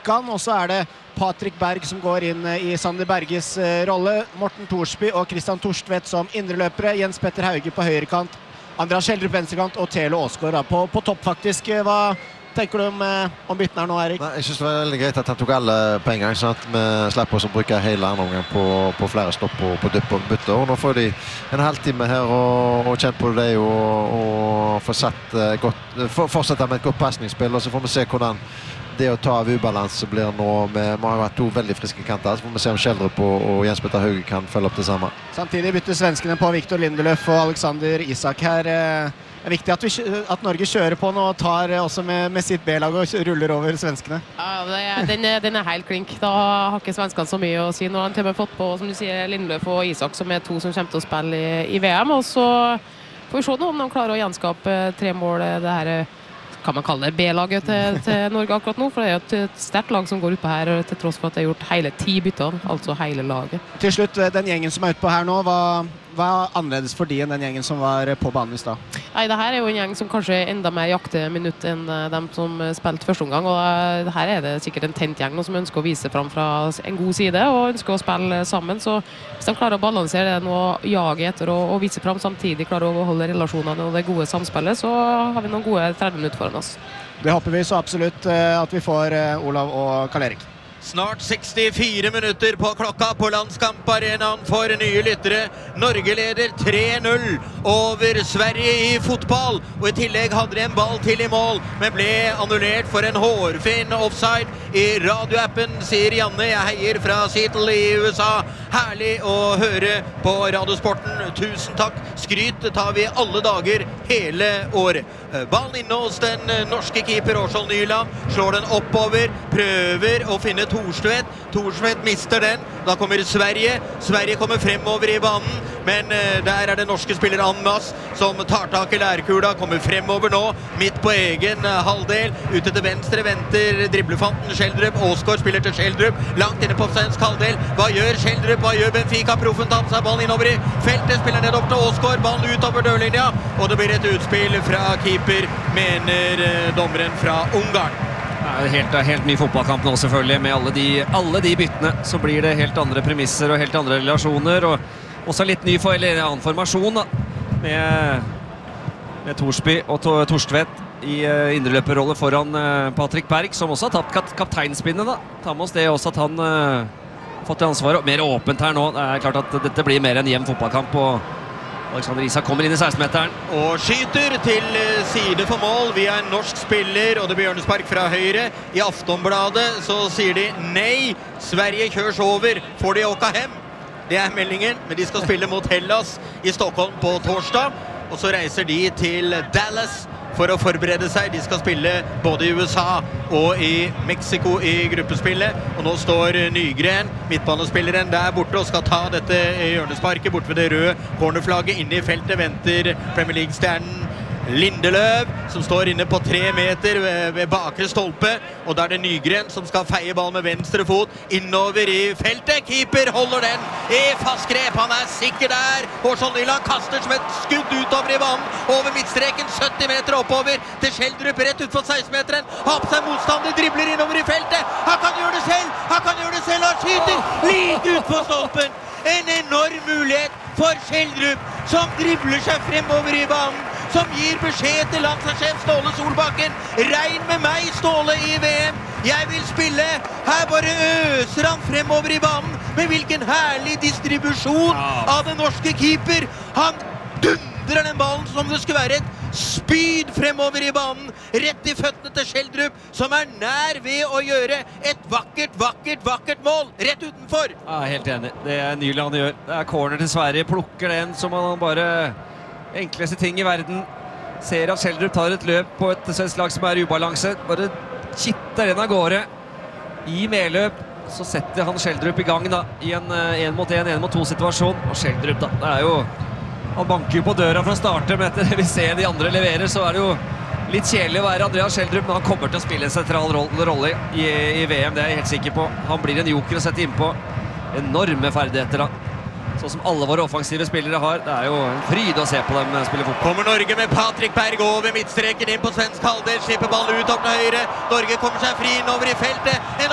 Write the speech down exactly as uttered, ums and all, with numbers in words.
Rjukan, og så er det Patrick Berg som går inn i Sander Berges rolle, Morten Thorsby og Christian Torstvedt som indreløpere, Jens Petter Hauge på høyrekant, Andreas Schjelderup venstrekant og Thelo Åsgaard på, på topp faktisk. Hva tenker du om, om bytten her nå, Erik? Nei, jeg synes det var veldig greit at han tok alle på en gang, sånn at vi slipper oss å bruke hele andre omgang på, på flere stopp på, på dypp og bytte. Og nå får de en halvtime her og, og kjent på det og, og få satt godt, for, fortsette med et godt passningsspill, og så får vi se hvordan det å ta av ubalanse blir nå. Vi har vært to veldig friske kanter, så får vi se om Schjelderup og, og Jens Petter Hauge kan følge opp det samme. Samtidig bytter svenskene på Victor Lindelöf og Alexander Isak her. Det er viktig at, vi, at Norge kjører på nå og tar også med, med sitt B-lag og ruller over svenskene. Ja, det er, den, er, den er helt klink. Da har ikke svenskene så mye å si. Nå har han til og med fått på, som du sier, Lindelöf og Isak, som er to som kommer til å spille i, i V M. Og så får vi se nå om de klarer å gjenskape tre mål, det her, kan man kalle det B-laget til, til Norge akkurat nå, for det er jo et sterkt lag som går ut på her, til tross for at det er gjort hele ti bytter, altså hele laget. Til slutt, den gjengen som er ute på her nå, hva, hva er annerledes for de enn den gjengen som var på banen i stad? Nei, det her er jo en gjeng som kanskje enda mer jakter minutt enn dem som spilte første omgang, og her er det sikkert en tent gjeng som ønsker å vise frem fra en god side, og ønsker å spille sammen, så hvis de klarer å balansere det nå, jage etter og, og vise frem samtidig, klarer å beholde relasjonene og det gode samspillet, så har vi noen gode tretti minutter foran oss. Det håper vi så absolutt at vi får, Olav og Karl-Erik. Snart sekstifire minutter på klokka på Landskamparenaen for nye lyttere. Norge leder tre null over Sverige i fotball, og i tillegg hadde de en ball til i mål, men ble annullert for en hårfin offside i radioappen, sier Janne. Jeg heier fra Seattle i U S A. Herlig å høre på Radiosporten. Tusen takk. Skryt tar vi alle dager, hele året. Ballen inne hos den norske keeper Årsvold Nyland, slår den oppover, prøver å finne Torstvedt. Torstvedt mister den. Da kommer Sverige. Sverige kommer fremover i banen, men der er det norske spiller Anmas som tar tak i lærkula, kommer fremover nå, midt på egen halvdel. Ute til venstre venter driblefanten Schjelderup. Åsgaard spiller til Schjelderup, langt inne på svensk halvdel. Hva gjør Schjelderup? Hva gjør Benfica? Proffen tar seg ballen innover i feltet, spiller ned opp til Åsgaard, ballen utover dørlinja, og det blir et utspill fra keeper, mener dommeren fra Ungarn. Det er helt, helt ny fotballkamp nå selvfølgelig, med alle de, alle de byttene så blir det helt andre premisser og helt andre relasjoner, og også litt ny for, eller annen formasjon da, med, med Thorsby og Torstvedt i uh, indreløperrolle foran uh, Patrick Berg, som også har tatt kap kapteinspinnet da. Ta med oss det også at han uh, fått ansvaret, mer åpent her nå. Det er klart at dette blir mer en jevn fotballkamp, og Alexander Isak kommer inn i seksten-meteren. Og skyter til side for mål via en norsk spiller, og det blir hjørnespark fra høyre. I Aftonbladet så sier de nei, Sverige kjørs over, får de åka hem. Det er meldingen, men de skal spille mot Hellas i Stockholm på torsdag, og så reiser de til Dallas for å forberede seg. De skal spille både i U S A og i Mexico i gruppespillet, og nå står Nygren, midtbanespilleren, der borte og skal ta dette hjørnesparket bort ved det røde cornerflagget. Inne i feltet venter Premier League-stjernen Lindelöf, som står inne på tre meter ved, ved bakre stolpe, og da er det Nygren som skal feie ball med venstre fot innover i feltet. Keeper holder den i fast grep, han er sikker der. Årsvold Nyland kaster som et skudd utover i banen, over midtstreken, sytti meter oppover til Schjelderup, rett ut for seksten-meteren. Har på seg motstander, dribler innover i feltet. Han kan gjøre det selv, han kan gjøre det selv, han skyter like ut på stolpen. En enorm mulighet for Schjelderup, som dribler seg fremover i banen, som gir beskjed til landslagssjef Ståle Solbakken. Regn med meg, Ståle, i V M. Jeg vil spille. Her bare øser han fremover i banen. Med hvilken herlig distribusjon av den norske keeper. Han dundrer den ballen som det skulle være et spyd fremover i banen. Rett i føttene til Schjelderup, som er nær ved å gjøre et vakkert, vakkert, vakkert mål. Rett utenfor. Ja, helt enig. Det er Nyland gjør. Det er corner til Sverige. Plukker den som han bare... enkleste ting i verden. Ser at Schjelderup tar et løp på et svensk lag som er ubalanse. Bare kitter den av gårde. I medløp så setter han Schjelderup i gang da, i en en mot en, en mot to situasjon. Og Schjelderup da, det er jo... Han banker jo på døra fra starten, men etter det vi ser de andre leverer, så er det jo litt kjedelig å være Andreas Schjelderup, men han kommer til å spille en sentral rolle i, i V M, det er jeg helt sikker på. Han blir en joker å sette innpå. Enorme ferdigheter da. Sånn som alle våre offensive spillere har. Det er jo en fryd å se på dem spille fotball. Kommer Norge med Patrick Berg over midtstreken inn på svensk halvdel, slipper ballen ut opp til høyre. Norge kommer seg fri innover i feltet. En